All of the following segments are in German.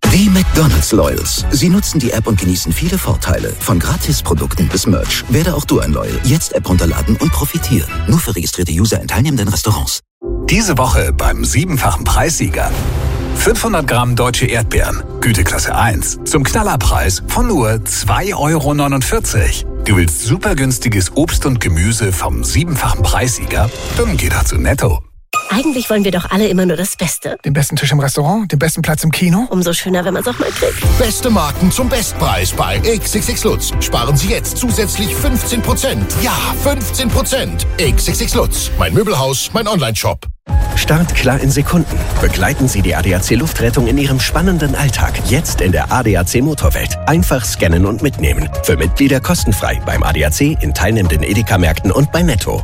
Die McDonald's Loyals. Sie nutzen die App und genießen viele Vorteile. Von Gratisprodukten bis Merch. Werde auch du ein Loyal. Jetzt App runterladen und profitieren. Nur für registrierte User in teilnehmenden Restaurants. Diese Woche beim 7-fachen Preissieger. 500 Gramm deutsche Erdbeeren, Güteklasse 1, zum Knallerpreis von nur 2,49 €. Du willst super günstiges Obst und Gemüse vom 7-fachen Preissieger? Dann geh doch zu Netto. Eigentlich wollen wir doch alle immer nur das Beste. Den besten Tisch im Restaurant, den besten Platz im Kino. Umso schöner, wenn man es auch mal kriegt. Beste Marken zum Bestpreis bei XXX Lutz. Sparen Sie jetzt zusätzlich 15%. Ja, 15%. XXX Lutz. Mein Möbelhaus, mein Onlineshop. Startklar in Sekunden. Begleiten Sie die ADAC Luftrettung in Ihrem spannenden Alltag. Jetzt in der ADAC Motorwelt. Einfach scannen und mitnehmen. Für Mitglieder kostenfrei beim ADAC, in teilnehmenden Edeka-Märkten und bei Netto.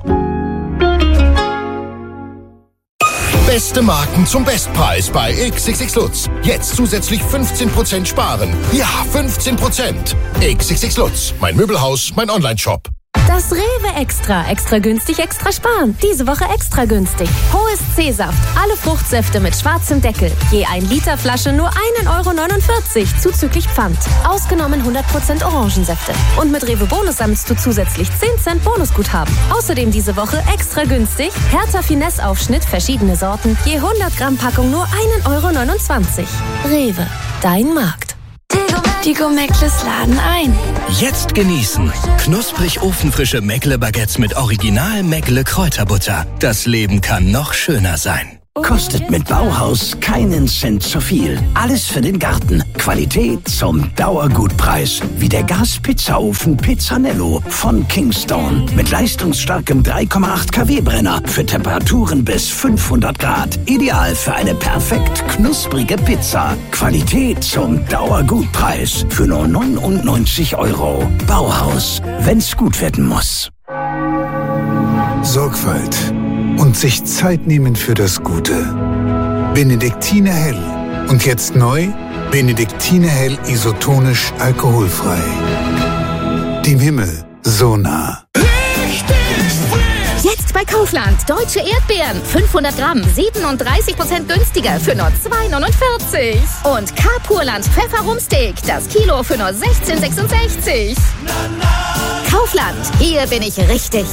Beste Marken zum Bestpreis bei XXX Lutz. Jetzt zusätzlich 15% sparen. Ja, 15%. XXX Lutz. Mein Möbelhaus, mein Onlineshop. Das Rewe Extra. Extra günstig, extra sparen. Diese Woche extra günstig. Hohes C-Saft. Alle Fruchtsäfte mit schwarzem Deckel. Je 1 Liter Flasche nur 1,49 € zuzüglich Pfand. Ausgenommen 100% Orangensäfte. Und mit Rewe Bonus sammelst du zusätzlich 10 Cent Bonusguthaben. Außerdem diese Woche extra günstig. Hertha Finesse Aufschnitt, verschiedene Sorten. Je 100 Gramm Packung nur 1,29 €. Rewe. Dein Markt. Die Go-Meckles laden ein. Jetzt genießen. Knusprig ofenfrische Meckle-Baguettes mit Original Meckle-Kräuterbutter. Das Leben kann noch schöner sein. Kostet mit Bauhaus keinen Cent zu viel. Alles für den Garten. Qualität zum Dauergutpreis. Wie der Gas-Pizzaofen Pizzanello von Kingstone. Mit leistungsstarkem 3,8 kW Brenner für Temperaturen bis 500 Grad. Ideal für eine perfekt knusprige Pizza. Qualität zum Dauergutpreis. Für nur 99 €. Bauhaus. Wenn's gut werden muss. Sorgfalt und sich Zeit nehmen für das Gute. Benediktiner Hell. Und jetzt neu, Benediktiner Hell isotonisch alkoholfrei. Dem Himmel so nah. Jetzt bei Kaufland. Deutsche Erdbeeren. 500 Gramm. 37% günstiger für nur 2,49 €. Und K-Purland Pfefferrumsteak. Das Kilo für nur 16,66 €. Kaufland. Hier bin ich richtig.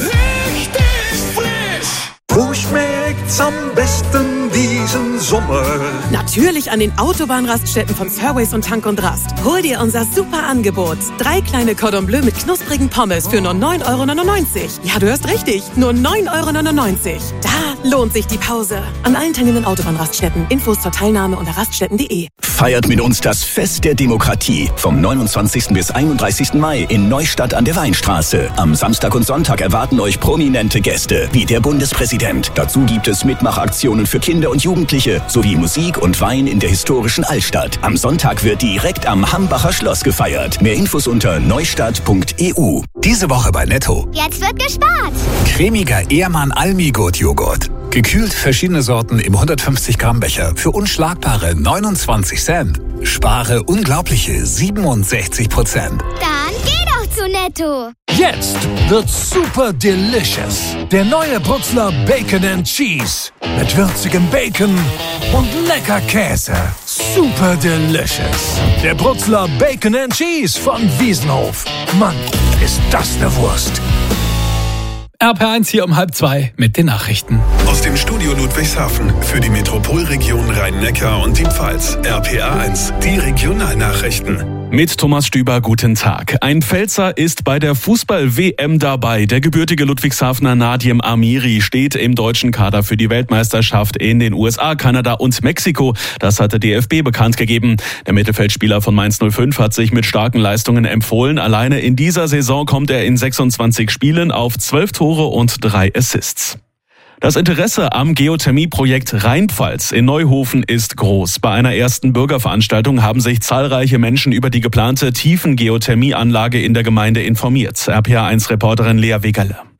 Wo schmeckt's am besten diesen Sommer? Natürlich an den Autobahnraststätten von Fairways und Tank und Rast. Hol dir unser super Angebot. 3 kleine Cordon Bleu mit knusprigen Pommes für nur 9,99 €. Ja, du hörst richtig. Nur 9,99 €. Da lohnt sich die Pause. An allen teilnehmenden Autobahnraststätten. Infos zur Teilnahme unter raststätten.de. Feiert mit uns das Fest der Demokratie vom 29. bis 31. Mai in Neustadt an der Weinstraße. Am Samstag und Sonntag erwarten euch prominente Gäste wie der Bundespräsident. Dazu gibt es Mitmachaktionen für Kinder und Jugendliche sowie Musik und Wein in der historischen Altstadt. Am Sonntag wird direkt am Hambacher Schloss gefeiert. Mehr Infos unter neustadt.eu. Diese Woche bei Netto. Jetzt wird gespart. Cremiger Ehrmann Almigurt-Joghurt. Gekühlt verschiedene Sorten im 150 Gramm Becher für unschlagbare 29 Cent. Spare unglaubliche 67%. Dann geh doch zu Netto. Jetzt wird's super delicious. Der neue Brutzler Bacon and Cheese. Mit würzigem Bacon und lecker Käse. Super delicious. Der Brutzler Bacon and Cheese von Wiesenhof. Mann, ist das eine Wurst. RPR1 hier um 1:30 mit den Nachrichten. Aus dem Studio Ludwigshafen für die Metropolregion Rhein-Neckar und die Pfalz. RPR1, die Regionalnachrichten. Mit Thomas Stüber, guten Tag. Ein Pfälzer ist bei der Fußball-WM dabei. Der gebürtige Ludwigshafener Nadim Amiri steht im deutschen Kader für die Weltmeisterschaft in den USA, Kanada und Mexiko. Das hat der DFB bekannt gegeben. Der Mittelfeldspieler von Mainz 05 hat sich mit starken Leistungen empfohlen. Alleine in dieser Saison kommt er in 26 Spielen auf 12 Tore und 3 Assists. Das Interesse am Geothermieprojekt Rheinpfalz in Neuhofen ist groß. Bei einer ersten Bürgerveranstaltung haben sich zahlreiche Menschen über die geplante Tiefengeothermieanlage in der Gemeinde informiert. RPR1-Reporterin Lea Wegerle.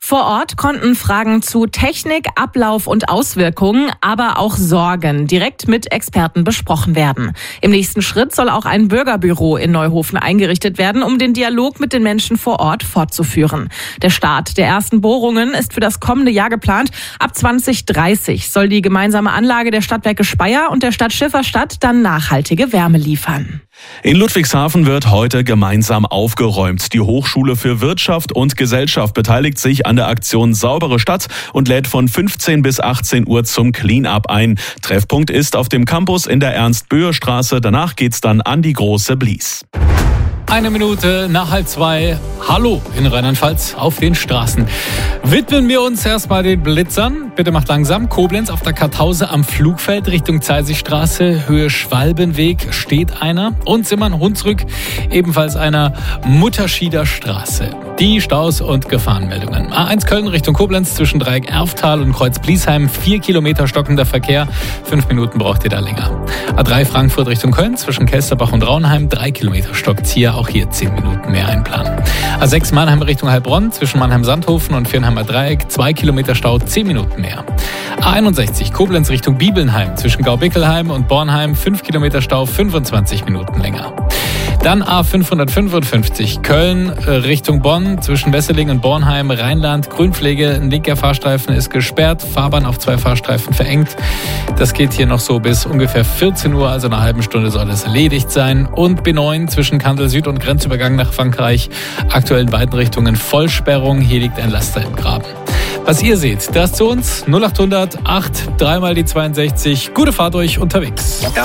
Vor Ort konnten Fragen zu Technik, Ablauf und Auswirkungen, aber auch Sorgen direkt mit Experten besprochen werden. Im nächsten Schritt soll auch ein Bürgerbüro in Neuhofen eingerichtet werden, um den Dialog mit den Menschen vor Ort fortzuführen. Der Start der ersten Bohrungen ist für das kommende Jahr geplant. Ab 2030 soll die gemeinsame Anlage der Stadtwerke Speyer und der Stadt Schifferstadt dann nachhaltige Wärme liefern. In Ludwigshafen wird heute gemeinsam aufgeräumt. Die Hochschule für Wirtschaft und Gesellschaft beteiligt sich an der Aktion Saubere Stadt und lädt von 15 bis 18 Uhr zum Clean-up ein. Treffpunkt ist auf dem Campus in der Ernst-Böhe-Straße. Danach geht's dann an die Große Blies. 1 Minute nach 1:30. Hallo in Rheinland-Pfalz auf den Straßen. Widmen wir uns erstmal den Blitzern. Bitte macht langsam. Koblenz auf der Kartause am Flugfeld Richtung Zeisigstraße, Höhe Schwalbenweg steht einer. Und Simmern-Hunsrück ebenfalls einer Mutterschieder Straße. Die Staus und Gefahrenmeldungen. A1 Köln Richtung Koblenz zwischen Dreieck Erftal und Kreuz Bliesheim 4 Kilometer stockender Verkehr. 5 Minuten braucht ihr da länger. A3 Frankfurt Richtung Köln zwischen Kelsterbach und Raunheim 3 Kilometer stockt hier. Auch hier 10 Minuten mehr einplanen. A6 Mannheim Richtung Heilbronn zwischen Mannheim-Sandhofen und Viernheimer Dreieck 2 Kilometer Stau, 10 Minuten mehr. A61 Koblenz Richtung Bibelnheim zwischen Gaubickelheim und Bornheim 5 Kilometer Stau, 25 Minuten länger. Dann A555 Köln Richtung Bonn zwischen Wesseling und Bornheim, Rheinland, Grünpflege, ein linker Fahrstreifen ist gesperrt, Fahrbahn auf 2 Fahrstreifen verengt. Das geht hier noch so bis ungefähr 14 Uhr, also in einer halben Stunde soll es erledigt sein. Und B9 zwischen Kantel Süd und Grenzübergang nach Frankreich, aktuell in beiden Richtungen Vollsperrung, hier liegt ein Laster im Graben. Was ihr seht, das zu uns 0800 8 3 mal die 62. Gute Fahrt euch unterwegs.